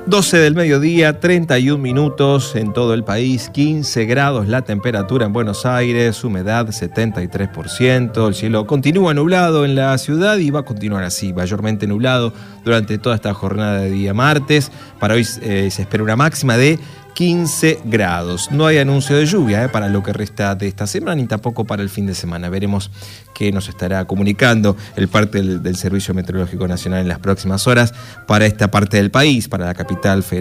12 del mediodía, 31 minutos en todo el país, 15 grados la temperatura en Buenos Aires, humedad 73%, el cielo continúa nublado en la ciudad y va a continuar así, mayormente nublado durante toda esta jornada de día martes. Para hoy se espera una máxima de 15 grados. No hay anuncio de lluvia para lo que resta de esta semana ni tampoco para el fin de semana. Veremos qué nos estará comunicando el parte del Servicio Meteorológico Nacional en las próximas horas para esta parte del país, para la capital federal.